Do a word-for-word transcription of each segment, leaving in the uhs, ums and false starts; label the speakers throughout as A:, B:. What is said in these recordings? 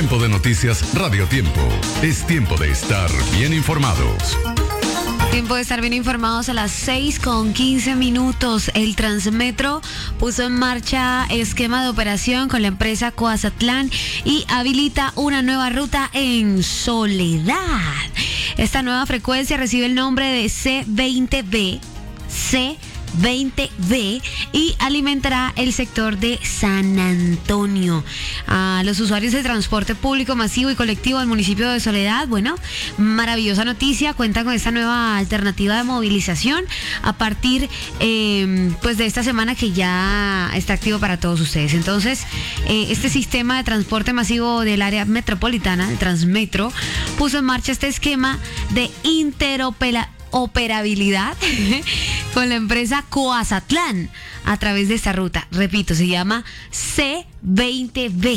A: Tiempo de noticias Radio Tiempo. Es tiempo de estar bien informados.
B: Tiempo de estar bien informados a las seis con quince minutos. El Transmetro puso en marcha esquema de operación con la empresa Coazatlán y habilita una nueva ruta en Soledad. Esta nueva frecuencia recibe el nombre de C veinte B. C veinte B y alimentará el sector de San Antonio. A los usuarios de transporte público masivo y colectivo del municipio de Soledad, bueno, maravillosa noticia, cuentan con esta nueva alternativa de movilización a partir eh, pues de esta semana que ya está activo para todos ustedes. Entonces, eh, este sistema de transporte masivo del área metropolitana, el Transmetro, puso en marcha este esquema de interoperabilidad operabilidad con la empresa Coazatlán a través de esta ruta. Repito, se llama C veinte B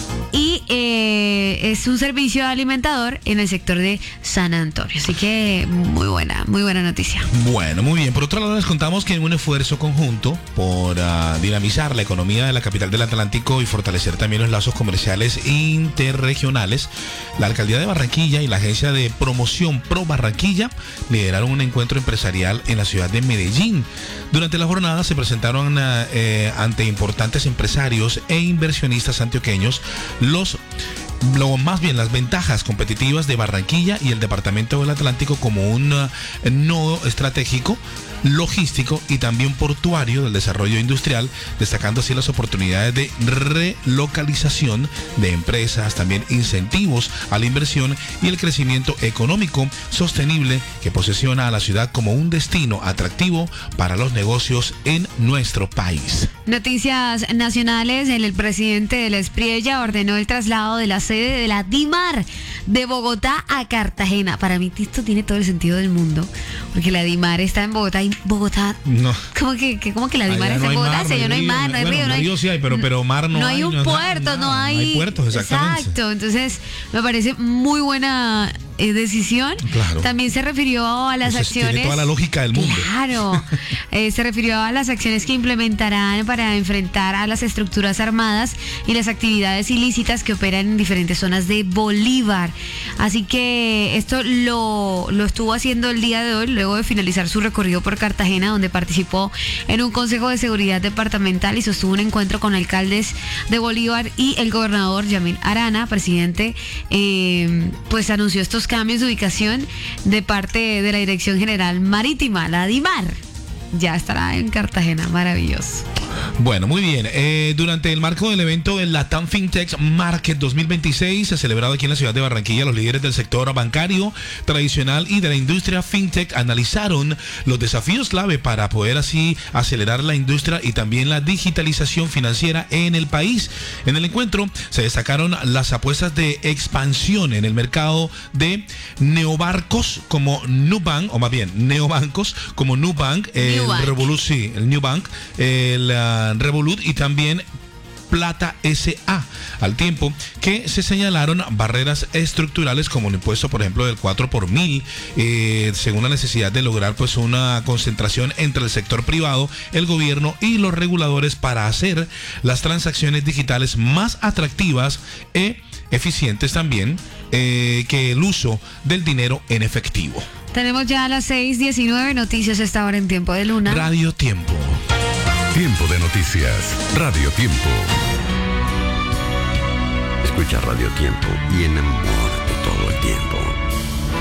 B: y eh, es un servicio alimentador en el sector de San Antonio. Así que muy buena, muy buena noticia.
C: Bueno, muy bien. Por otro lado, les contamos que en un esfuerzo conjunto por uh, dinamizar la economía de la capital del Atlántico y fortalecer también los lazos comerciales interregionales, la Alcaldía de Barranquilla y la Agencia de Promoción Pro Barranquilla lideraron un encuentro empresarial en la ciudad de Medellín. Durante la jornada se presentaron uh, eh, ante importantes empresarios e inversionistas antioqueños los Lo, más bien las ventajas competitivas de Barranquilla y el departamento del Atlántico como un uh, nodo estratégico, logístico y también portuario del desarrollo industrial, destacando así las oportunidades de relocalización de empresas, también incentivos a la inversión y el crecimiento económico sostenible que posesiona a la ciudad como un destino atractivo para los negocios en nuestro país.
B: Noticias nacionales. El, el presidente de la Espriella ordenó el traslado de la sede de la DIMAR de Bogotá a Cartagena. Para mí esto tiene todo el sentido del mundo, porque la DIMAR está en Bogotá y Bogotá,
C: no.
B: ¿Cómo que, que, cómo que la DIMAR
C: Allá
B: está
C: no
B: en Bogotá?
C: Mar,
B: Si allá no hay mar, no hay
C: bueno,
B: río, no hay...
C: río sí hay, pero, pero mar no,
B: no
C: hay.
B: hay un
C: no,
B: puerto,
C: nada,
B: no hay...
C: No hay puertos, exactamente.
B: Exacto, entonces me parece muy buena eh, decisión.
C: Claro.
B: También se refirió a las
C: Entonces,
B: acciones...
C: tiene toda la lógica del mundo.
B: Claro, eh, se refirió a las acciones que implementarán para enfrentar a las estructuras armadas y las actividades ilícitas que operan en diferentes zonas de Bolívar. Así que esto lo, lo estuvo haciendo el día de hoy, luego de finalizar su recorrido por Cartagena, donde participó en un consejo de seguridad departamental y sostuvo un encuentro con alcaldes de Bolívar y el gobernador Yamil Arana, presidente, eh, pues anunció estos cambios de ubicación de parte de la Dirección General Marítima, la DIMAR. Ya estará en Cartagena, maravilloso.
C: Bueno, muy bien. Eh, durante el marco del evento del Latam FinTech Market dos mil veintiséis, celebrado aquí en la ciudad de Barranquilla, los líderes del sector bancario tradicional y de la industria FinTech analizaron los desafíos clave para poder así acelerar la industria y también la digitalización financiera en el país. En el encuentro se destacaron las apuestas de expansión en el mercado de neobarcos como Nubank, o más bien neobancos como Nubank, el Revolut, sí, el Nubank, el uh, Revolut y también Plata S A, al tiempo que se señalaron barreras estructurales como el impuesto, por ejemplo, del cuatro por mil, eh, según la necesidad de lograr pues una concentración entre el sector privado, el gobierno y los reguladores para hacer las transacciones digitales más atractivas e eficientes también eh, que el uso del dinero en efectivo.
B: Tenemos ya a las seis diecinueve noticias a esta hora en Tiempo de Luna.
C: Radio Tiempo.
A: Tiempo de noticias, Radio Tiempo.
D: Escucha Radio Tiempo y enamórate.